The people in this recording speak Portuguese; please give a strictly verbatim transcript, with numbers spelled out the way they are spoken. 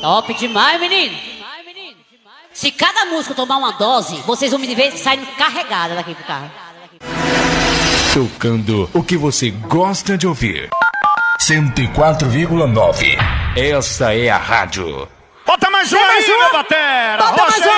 Top demais, menino. Se cada músico tomar uma dose, vocês vão me ver saindo carregada daqui pro carro. Tocando o que você gosta de ouvir. cento e quatro vírgula nove. Essa é a rádio. Bota mais um aí, meu batera. Bota mais um.